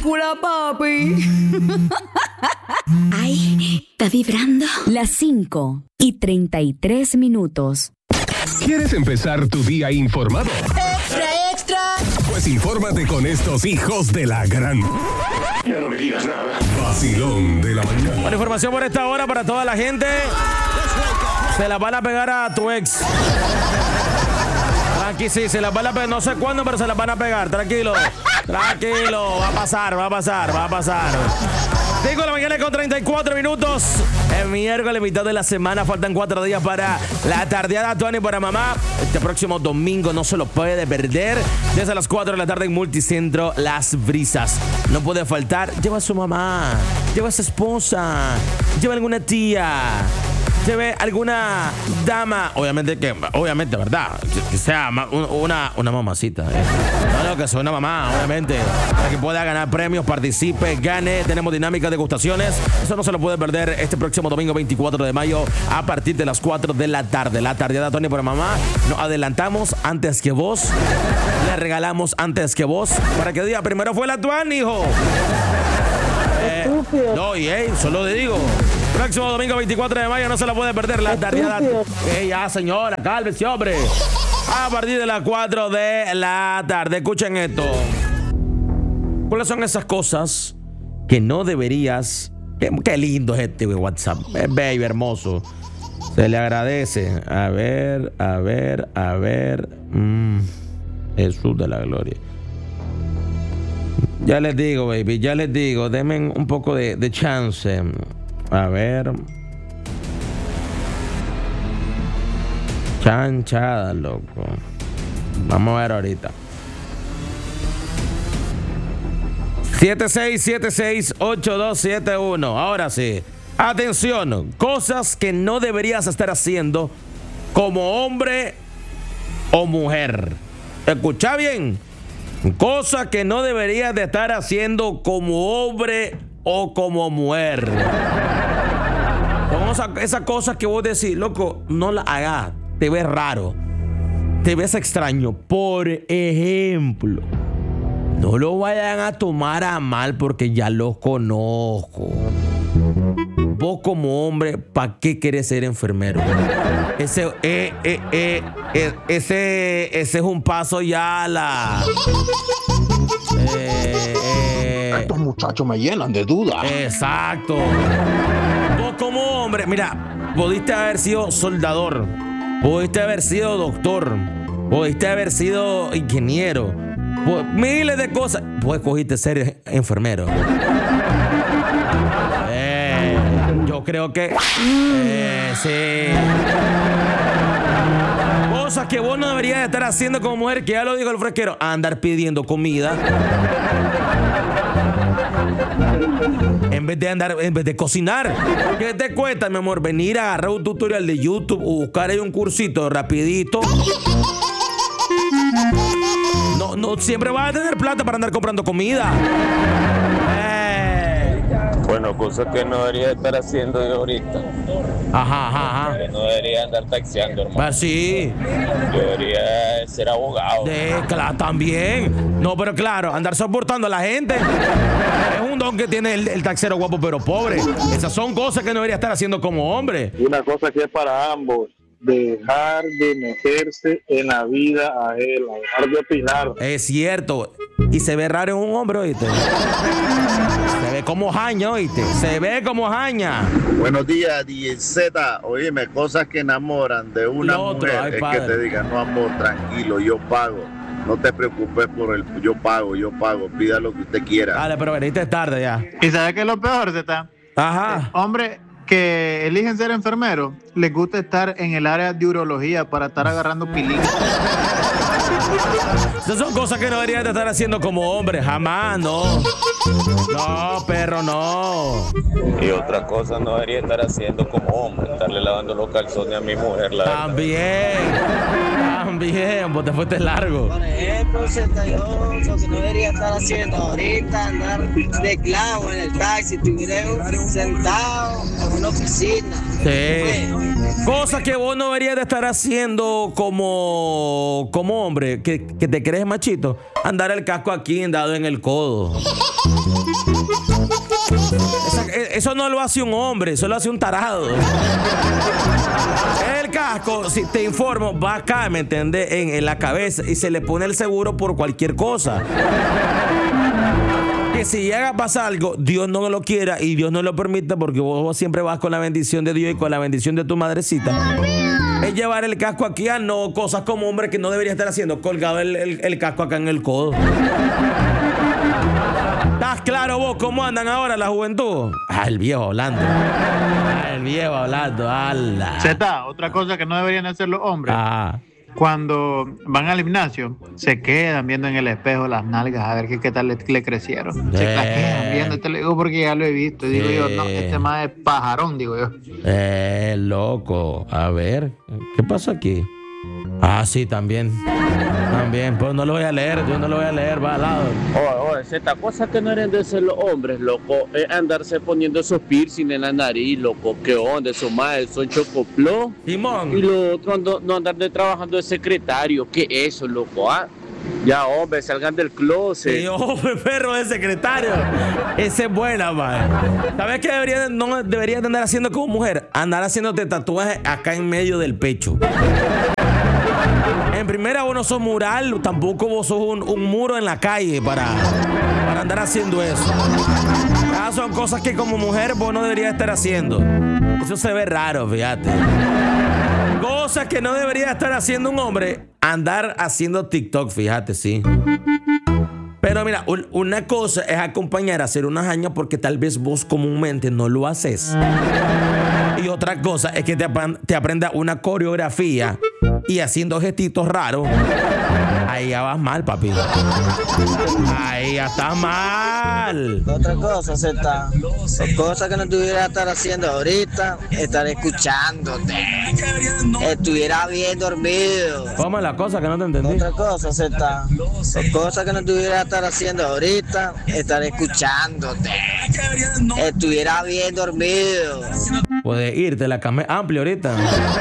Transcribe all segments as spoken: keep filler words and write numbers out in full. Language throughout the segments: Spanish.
película, papi. Ay, está vibrando. Las cinco y treinta y tres minutos. ¿Quieres empezar tu día informado? Extra, extra. Pues infórmate con estos hijos de la gran... Ya no me digas nada. Vacilón de la mañana. Buena información por esta hora para toda la gente. Se la van a pegar a tu ex. Tranqui, sí, se las van a pegar. No sé cuándo, pero se las van a pegar. Tranquilo. Tranquilo. Va a pasar, va a pasar, va a pasar. cinco de la mañana con treinta y cuatro minutos. El miércoles, mitad de la semana. Faltan cuatro días para la tardeada Tony para mamá. Este próximo domingo no se lo puede perder. Desde las cuatro de la tarde en Multicentro Las Brisas. No puede faltar. Lleva a su mamá. Lleva a su esposa. Lleva a alguna tía. Lleve alguna dama, obviamente que, obviamente, ¿verdad? Que, que sea una, una mamacita, ¿eh? No, no, que sea una mamá, obviamente. Para que pueda ganar premios, participe, gane. Tenemos dinámica de degustaciones. Eso no se lo puede perder este próximo domingo veinticuatro de mayo a partir de las cuatro de la tarde. La tardeada Tony para mamá. Nos adelantamos antes que vos. Le regalamos antes que vos. Para que diga, primero fue la Tuan, hijo. Eh, no, y hey, solo te digo. Próximo domingo veinticuatro de mayo no se la puede perder la tardeada. Eh, ya, señora, cálmese, hombre. A partir de las cuatro de la tarde. Escuchen esto. ¿Cuáles son esas cosas que no deberías? Qué, qué lindo es este WhatsApp. Es bello, hermoso. Se le agradece. A ver, a ver, a ver. Mm, Jesús de la gloria. Ya les digo, baby, ya les digo. Denme un poco de, de chance. A ver. Chanchada, loco. Vamos a ver ahorita. siete seis siete seis ocho dos siete uno. Ahora sí. Atención. Cosas que no deberías estar haciendo como hombre o mujer. Escucha bien. Cosas que no deberías de estar haciendo como hombre o como mujer. Esa, esa cosa que vos decís, loco, no la hagas. Te ves raro. Te ves extraño. Por ejemplo, no lo vayan a tomar a mal porque ya los conozco. Vos como hombre, ¿para qué querés ser enfermero? Ese, eh, eh, eh, eh, ese, ese es un paso ya a la... Eh, eh, Estos muchachos me llenan de dudas. Exacto. Vos como hombre, mira, pudiste haber sido soldador, pudiste haber sido doctor, pudiste haber sido ingeniero, miles de cosas. Vos escogiste ser enfermero. Eh, yo creo que eh, sí. Cosas que vos no deberías estar haciendo como mujer, que ya lo dijo el fresquero, andar pidiendo comida. En vez de andar, en vez de cocinar. ¿Qué te cuesta, mi amor? Venir a agarrar un tutorial de YouTube o buscar ahí un cursito rapidito. No, no siempre vas a tener plata para andar comprando comida. Eh. Bueno, cosas que no debería estar haciendo yo ahorita. Ajá, ajá, ajá. No debería andar taxiando, hermano. Ah, sí. Yo debería ser abogado. De, claro, también. No, pero claro, andar soportando a la gente es un don que tiene el, el taxero guapo pero pobre. Esas son cosas que no debería estar haciendo como hombre. Una cosa que es para ambos: dejar de meterse en la vida ajena, dejar de opinar. Es cierto. Y se ve raro en un hombre, ¿oíste? Se ve como jaña, ¿oíste? Se ve como jaña. Buenos días, D J Z. Oíme, cosas que enamoran de una Lo otro, mujer ay, es padre. que te digan, no, amor, tranquilo, yo pago. No te preocupes por el... Yo pago, yo pago. Pida lo que usted quiera. Dale, pero veniste tarde ya. ¿Y sabes qué es lo peor, Z? Ajá. Eh, hombre que eligen ser enfermeros, les gusta estar en el área de urología para estar agarrando pilín. Esas son cosas que no deberías de estar haciendo como hombre. Jamás, no. No, perro, no. Y otra cosa no debería estar haciendo como hombre, estarle lavando los calzones a mi mujer, la verdad. También. También, vos te fuiste largo. Por ejemplo, Z, yo lo que no debería estar haciendo ahorita, andar de clavo en el taxi, estuviera sentado en una oficina. Sí. Cosas que vos no deberías de estar haciendo como, como hombre. hombre que, que te crees machito, andar el casco aquí dado en el codo. Esa, eso no lo hace un hombre, eso lo hace un tarado. El casco, si te informo, va acá, ¿me entiendes? En, en la cabeza y se le pone el seguro por cualquier cosa. Que si llega a pasar algo, Dios no lo quiera y Dios no lo permita, porque vos siempre vas con la bendición de Dios y con la bendición de tu madrecita. Es llevar el casco aquí a no cosas como hombre que no debería estar haciendo, colgado el, el, el casco acá en el codo. ¿Estás claro vos cómo andan ahora la juventud? Ah, el viejo hablando. Ah, el viejo hablando. ¡Hala! Zeta, otra cosa que no deberían hacer los hombres. Ah. Cuando van al gimnasio, se quedan viendo en el espejo las nalgas a ver qué, qué tal le, le crecieron. Se Eh. las quedan viendo, te lo digo porque ya lo he visto. Y digo Sí. yo, no, este más es pajarón, digo yo. Eh, loco. A ver, ¿qué pasa aquí? Ah, sí, también. También, pues no lo voy a leer, yo no lo voy a leer, va al lado. Oye, oye, esta cosa que no deben de ser los hombres, loco, es andarse poniendo esos piercing en la nariz, loco. ¿Qué onda? Eso más, son chocopló. Simón. Y lo otro, no, no andar de trabajando de secretario. ¿Qué es eso, loco? ¿Ah? Ya, hombre, salgan del closet. Sí, hombre, perro de secretario. Esa es buena, man. ¿Sabes qué deberías no deberías de andar haciendo como mujer? Andar haciéndote tatuajes acá en medio del pecho. En primera, vos no sos mural, tampoco vos sos un, un muro en la calle para, para andar haciendo eso. Ah, son cosas que como mujer vos no deberías estar haciendo. Eso se ve raro, fíjate. Cosas que no debería estar haciendo un hombre, andar haciendo TikTok, fíjate, sí. Pero mira, un, una cosa es acompañar a hacer unas años porque tal vez vos comúnmente no lo haces. Y otra cosa es que te, te aprendas una coreografía y haciendo gestitos raros. Ahí ya vas mal, papi. Ahí ya estás mal. Otra cosa, Zeta, cosa que no tuviera estar haciendo ahorita, estar escuchándote. Estuviera bien dormido. ¿Cómo es la cosa que no te entendí? Otra cosa, Zeta, cosa que no tuviera estar haciendo ahorita, estar escuchándote. Estuviera bien dormido. Puedes irte, la cama es amplia ahorita.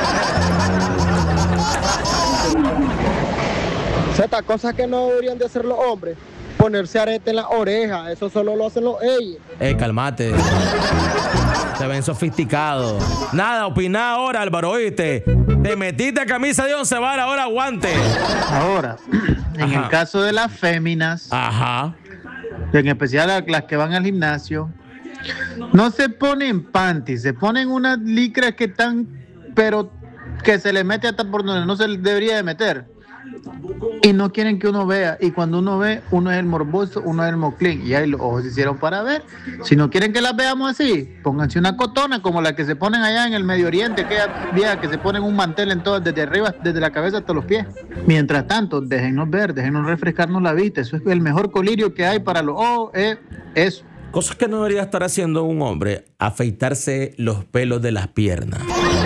Zeta, cosas que no deberían de hacer los hombres. Ponerse arete en la oreja, eso solo lo hacen los ellos. Eh, cálmate. Se ven sofisticados. Nada, opina ahora, Álvaro, oíste. Te metiste a camisa de once varas, ahora aguante. Ahora, en Ajá. el caso de las féminas, Ajá. en especial las que van al gimnasio, no se ponen panties, se ponen unas licras que están, pero que se le mete hasta por donde no se debería de meter. Y no quieren que uno vea. Y cuando uno ve, uno es el morboso, uno es el moclín. Y ahí los ojos se hicieron para ver. Si no quieren que las veamos así, pónganse una cotona como la que se ponen allá en el Medio Oriente, aquella vieja que se ponen un mantel en todo, desde arriba, desde la cabeza hasta los pies. Mientras tanto, déjennos ver, déjennos refrescarnos la vista. Eso es el mejor colirio que hay para los ojos, es eso. Cosas que no debería estar haciendo un hombre: afeitarse los pelos de las piernas.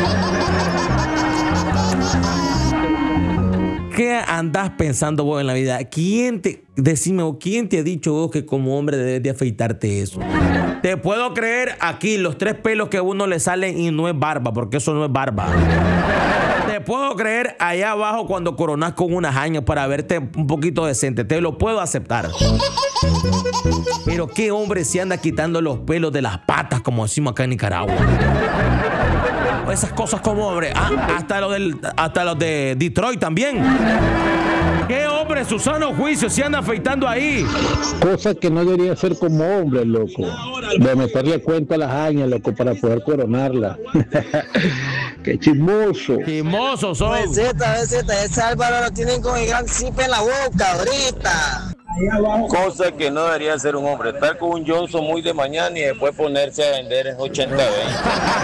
¿Qué andás pensando vos en la vida? ¿Quién te, decime vos, quién te ha dicho vos que como hombre debes de afeitarte eso? Te puedo creer aquí los tres pelos que a uno le salen y no es barba, porque eso no es barba. Te puedo creer allá abajo cuando coronás con unas años para verte un poquito decente. Te lo puedo aceptar. Pero ¿qué hombre se anda quitando los pelos de las patas, como decimos acá en Nicaragua? Esas cosas como hombre. Ah, hasta los del, hasta los de Detroit también. ¿Qué hombre, su sano juicio, se anda afeitando ahí? Cosas que no debería hacer como hombre, loco. De meterle cuenta a las añas, loco, para poder coronarla. Qué chismoso. Chismoso son. Pues Zeta, Zeta, ese Álvaro lo tienen con el gran zip en la boca ahorita. Cosa que no debería ser un hombre, estar con un Johnson muy de mañana y después ponerse a vender en ochenta veinte.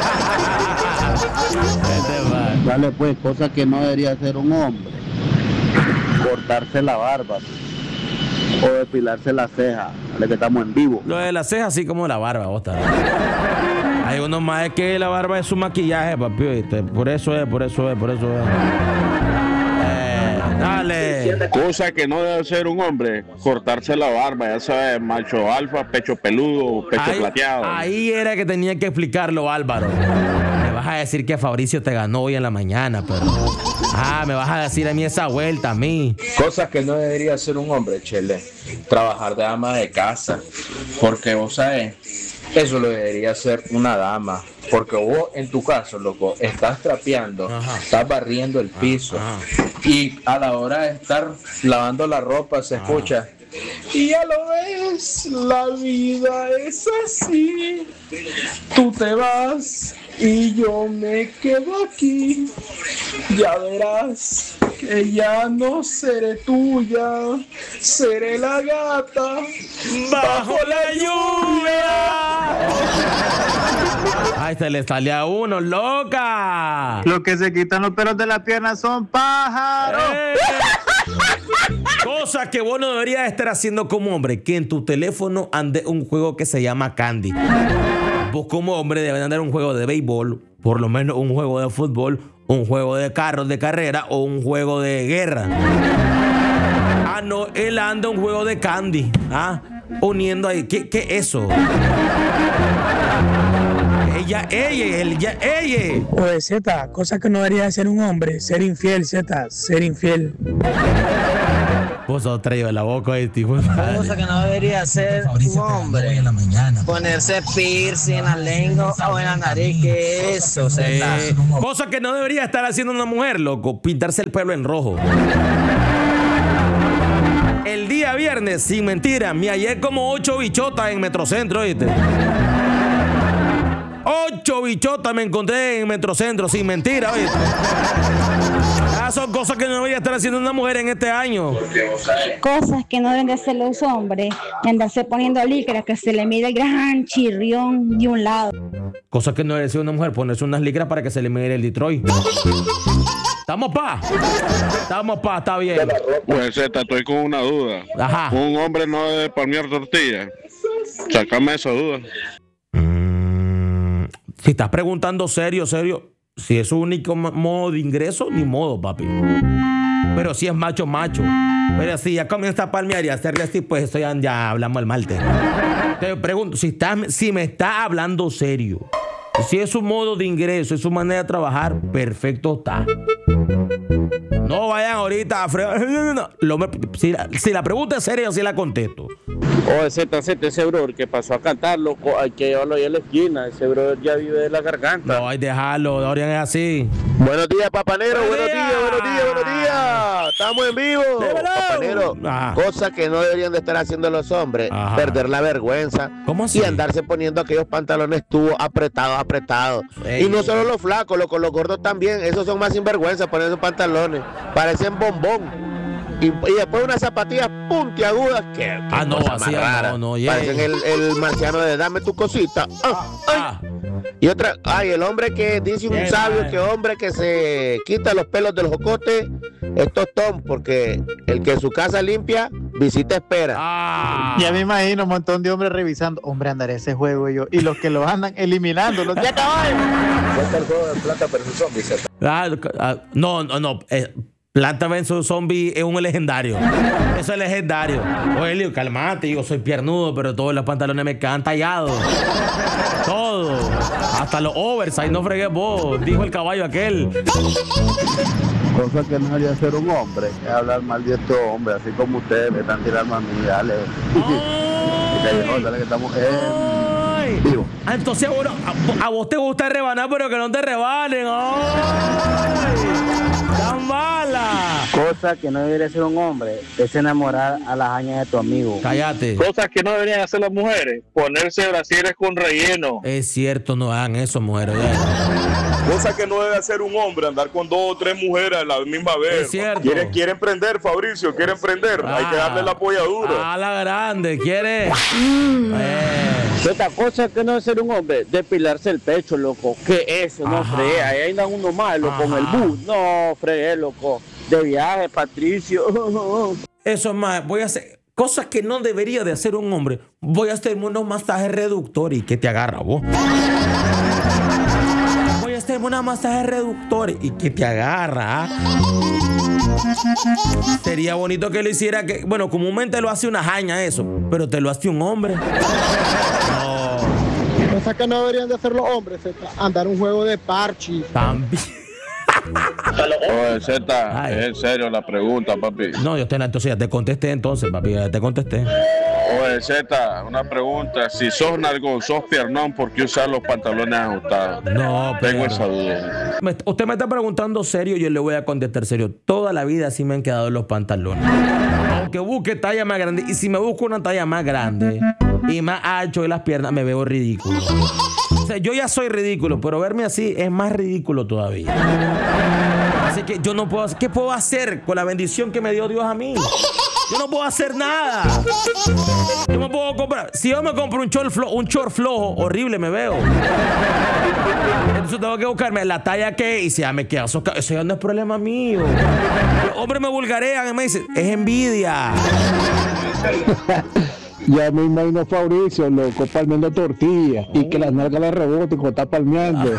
Dale pues, cosa que no debería ser un hombre. Cortarse la barba o depilarse la ceja. Dale que estamos en vivo. Lo de la ceja así como la barba, vos también. Hay unos más que la barba es su maquillaje, papi, ¿viste? Por eso es, por eso es, por eso es. Eh, dale. Cosa que no debe ser un hombre, cortarse la barba, ya sabes, macho alfa, pecho peludo, pecho Ahí, plateado. ahí era que tenía que explicarlo, Álvaro. Me vas a decir que Fabricio te ganó hoy en la mañana, pero... Ah, me vas a decir a mí esa vuelta, a mí. Cosas que no debería hacer un hombre, Chele. Trabajar de ama de casa. Porque vos sabés, eso lo debería hacer una dama. Porque vos, en tu caso, loco, estás trapeando, ajá, estás barriendo el piso. Ajá. Y a la hora de estar lavando la ropa se escucha... Y ya lo ves, la vida es así. Tú te vas y yo me quedo aquí. Ya verás que ya no seré tuya, seré la gata bajo la lluvia. Ay, se le sale a uno, loca. Los que se quitan los pelos de la pierna son pájaros. ¡Eh! Cosa que vos no deberías estar haciendo como hombre, que en tu teléfono ande un juego que se llama Candy. Vos como hombre debes andar un juego de béisbol, por lo menos un juego de fútbol, un juego de carros de carrera o un juego de guerra. Ah, no, él anda un juego de Candy. Ah, uniendo ahí. ¿Qué, qué es eso? Ella, ella, él, ya, ella. Oye, Z, cosa que no debería hacer un hombre, ser infiel, Z, ser infiel. Vos sos traído de la boca, este hijo de madre. Cosa que no debería hacer un hombre, en la mañana. Ponerse piercing en la lengua o en la nariz, ¿qué es eso, Z? Eh, cosa que no debería estar haciendo una mujer, loco, pintarse el pelo en rojo. El día viernes, sin mentira, me hallé como ocho bichotas en Metrocentro, ¿viste? Ocho bichotas me encontré en Metrocentro, sin mentira, ¿viste? Ah, son cosas que no debería estar haciendo una mujer en este año. Cosas que no deben de hacer los hombres, y andarse poniendo licras que se le mide el gran chirrión de un lado. Cosas que no debe hacer una mujer, ponerse unas licras para que se le mide el Detroit. ¿Estamos pa? Estamos pa, está bien. Pues Z, estoy con una duda. Ajá. Un hombre no debe palmear tortillas. Sácame esa duda. Mm, si estás preguntando serio, serio, si es su único modo de ingreso, ni modo, papi. Pero si es macho, macho. Pero si ya comienza a palmear y a hacerle así, pues esto ya, ya hablamos el malte. Te pregunto, si, estás, si me está hablando serio, si es su modo de ingreso, es su manera de trabajar, perfecto está. No vayan ahorita a fregar. No, si, la, si la pregunta es seria, yo sí la contesto. Oye, Z, Z, ese brother que pasó a cantar, loco, hay que llevarlo ahí a la esquina. Ese brother ya vive de la garganta. No, hay que dejarlo, Dorian es así. Buenos días, Papanero, buenos días, días buenos días, buenos días. Estamos en vivo. Papanero, cosa que no deberían de estar haciendo los hombres, ajá, perder la vergüenza. ¿Cómo así? Y andarse poniendo aquellos pantalones tubos apretados, apretados. Ey. Y no solo los flacos, los, los gordos también, esos son más sinvergüenza poner esos pantalones. Parecen bombón. Y, y después unas zapatillas puntiagudas que, que ah, no, así no, no, yeah. Parecen el, el marciano de dame tu cosita. Ah, ah. Y otra, ay, el hombre que dice un yeah, sabio man. Que hombre que se quita los pelos del jocote es tostón, porque el que en su casa limpia, visita espera. Ah. Ya me imagino un montón de hombres revisando, hombre, andaré ese juego y yo, y los que los andan eliminando, los ya acabé. ¿Cuál el juego de Planta versus Zombies? Ah, ah, no, no, no. Eh. Planta versus Zombie es un legendario. Eso es legendario. Oye, Leo, calmate. Yo soy piernudo, pero todos los pantalones me quedan tallados. Todo. Hasta los oversize. No fregué vos. Dijo el caballo aquel. Cosa que no debería hacer un hombre es hablar mal de estos hombres, así como ustedes me están tirando a mí. Dale. Oh. Dale que estamos en vivo. Ah, entonces bueno, a, a vos te gusta rebanar, pero que no te rebanen. ¡Ay! ¡Tan mala! Cosa que no debería ser un hombre es enamorar a las añas de tu amigo. Cállate. Cosas que no deberían hacer las mujeres, ponerse brasieres con relleno. Es cierto, no hagan eso, mujeres. Ya. Cosa que no debe hacer un hombre, andar con dos o tres mujeres a la misma vez. Es cierto. Quieren, quieren prender, Fabricio, quieren prender. Ah, hay que darle la apoyadura. A la grande, ¿quiere? Mm. Eh. Otra cosa que no debe ser un hombre, depilarse el pecho, loco. ¿Qué es eso? No fregué. Ahí andan uno malo con el bus. No fregué, loco. De viaje, Patricio. Eso es más, voy a hacer cosas que no debería de hacer un hombre. Voy a hacerme unos masajes reductores y que te agarra vos. Voy a hacerme unos masajes reductores y que te agarra. Sería bonito que lo hiciera, que bueno, comúnmente lo hace una jaña eso, pero te lo hace un hombre. No. Cosas que no deberían de hacer los hombres, Z, andar un juego de parches. También. Oye, Z, es en serio la pregunta, papi. No, yo te, entonces ya te contesté entonces, papi, ya te contesté. Oye, Z, una pregunta. Si sos nalgón, sos piernón, ¿por qué usar los pantalones ajustados? No, Tengo pero... esa duda. Me, usted me está preguntando serio, yo le voy a contestar serio. Toda la vida así me han quedado los pantalones. Aunque busque talla más grande, y si me busco una talla más grande y más ancho de las piernas, me veo ridículo. O sea, yo ya soy ridículo, pero verme así es más ridículo todavía. Así que yo no puedo... ¿Qué puedo hacer con la bendición que me dio Dios a mí? Yo no puedo hacer nada. Yo me puedo comprar... Si yo me compro un short, flo, un short flojo, horrible me veo. Entonces tengo que buscarme la talla que... Y si ya me queda... Eso, eso ya no es problema mío. Los hombres me vulgarean y me dicen... Es envidia. Ya me imagino a Fabricio, loco, palmeando tortillas y que las nalgas le reboten cuando está palmeando.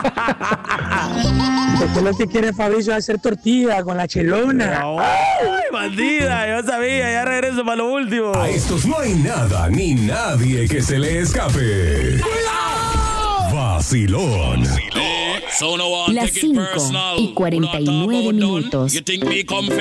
Porque lo que quiere Fabricio es hacer tortilla con la chelona. ¡Ay, bandida! Yo sabía, ya regreso para lo último. A estos no hay nada ni nadie que se le escape. Vacilón. Las cinco y cuarenta y nueve minutos.